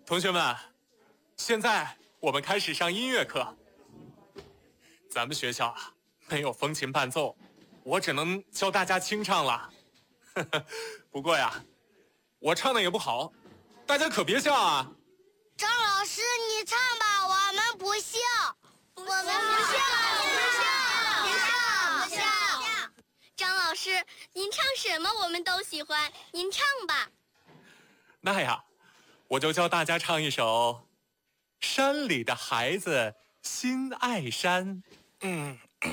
同学们，现在我们开始上音乐课。咱们学校啊没有风琴伴奏，我只能教大家清唱了。不过呀，我唱的也不好，大家可别笑啊。 张老师，你唱吧，我们不笑。我们不笑，不笑。 张老师，您唱什么我们都喜欢，您唱吧。 那呀，我就教大家唱一首《山里的孩子心爱山》。